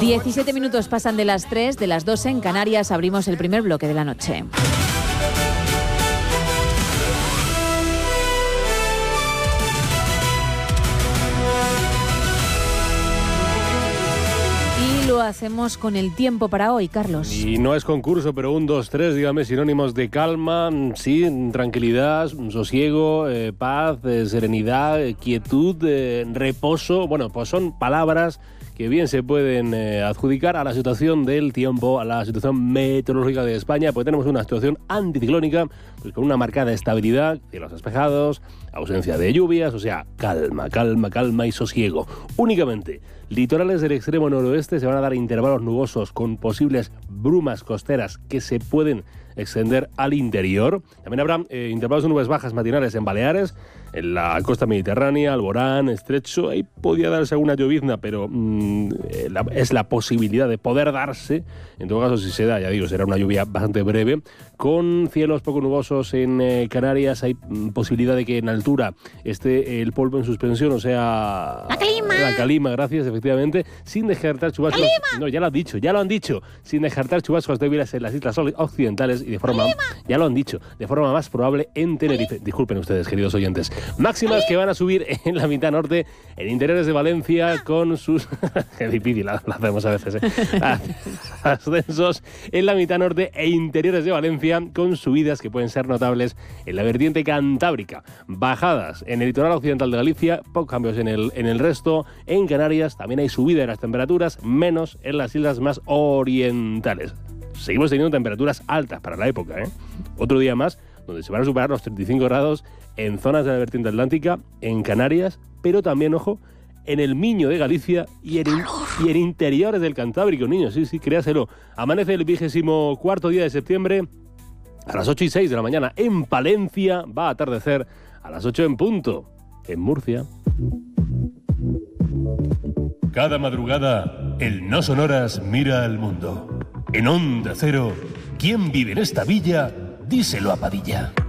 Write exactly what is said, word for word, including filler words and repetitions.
diecisiete minutos pasan de las tres, de las dos en Canarias. Abrimos el primer bloque de la noche. Lo hacemos con el tiempo para hoy, Carlos. Y no es concurso, pero un, dos, tres, dígame sinónimos de calma, sí, tranquilidad, sosiego, eh, paz, eh, serenidad, eh, quietud, eh, reposo. Bueno, pues son palabras que bien se pueden eh, adjudicar a la situación del tiempo, a la situación meteorológica de España, porque tenemos una situación anticiclónica, pues con una marcada estabilidad, cielos despejados, ausencia de lluvias, o sea, calma, calma, calma y sosiego. Únicamente, litorales del extremo noroeste se van a dar intervalos nubosos con posibles brumas costeras que se pueden extender al interior. También habrá eh, intervalos de nubes bajas matinales en Baleares, en la costa mediterránea, Alborán, Estrecho. Ahí podría darse alguna llovizna, pero mmm, eh, la, es la posibilidad de poder darse. En todo caso, si se da, ya digo, será una lluvia bastante breve. Con cielos poco nubosos en eh, Canarias, hay mm, posibilidad de que en altura esté el polvo en suspensión, o sea... ¡La calima! La calima, gracias, efectivamente, sin descartar chubascos... ¡Calima! No, ya lo han dicho, ya lo han dicho. Sin descartar chubascos débiles en las islas occidentales y de forma... ¡Calima! Ya lo han dicho, de forma más probable en Tenerife. Disculpen ustedes, queridos oyentes. Máximas que van a subir en la mitad norte, en interiores de Valencia, con sus... Qué difícil lo hacemos a veces, ¿eh? Ascensos en la mitad norte e interiores de Valencia, con subidas que pueden ser notables en la vertiente cantábrica. Bajadas en el litoral occidental de Galicia, pocos cambios en el, en el resto. En Canarias también hay subida de las temperaturas, menos en las islas más orientales. Seguimos teniendo temperaturas altas para la época, ¿eh? Otro día más donde se van a superar los treinta y cinco grados en zonas de la vertiente atlántica, en Canarias, pero también, ojo, en el Miño de Galicia y en, y en interiores del Cantábrico, niños, sí, sí, créaselo. Amanece el vigésimo cuarto día de septiembre a las ocho y seis de la mañana en Palencia, va a atardecer a las ocho en punto en Murcia. Cada madrugada, el No Sonoras mira al mundo. En Onda Cero, ¿quién vive en esta villa? Díselo a Padilla.